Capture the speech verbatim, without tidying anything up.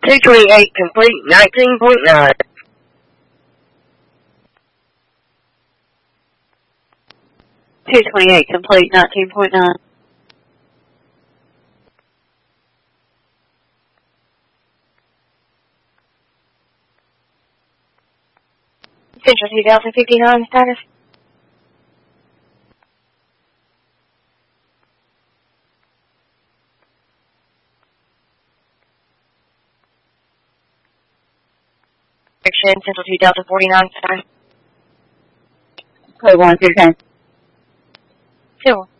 two twenty-eight complete, nineteen point nine. two twenty-eight complete, nineteen point nine. Central two thousand fifty-nine status. Central two thousand forty-nine status. Code one, two ten. Two.